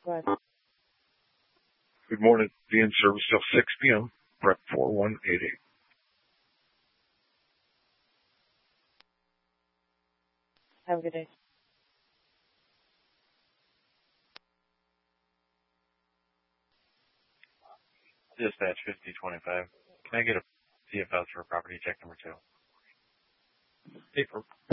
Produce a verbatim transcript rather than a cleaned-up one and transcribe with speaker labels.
Speaker 1: Go ahead.
Speaker 2: Good morning. Be in service till six p.m. Rep four one eight eight.
Speaker 1: Have a good day.
Speaker 3: Dispatch fifty twenty-five. Can I get a C F S for property check number two?
Speaker 2: Paper.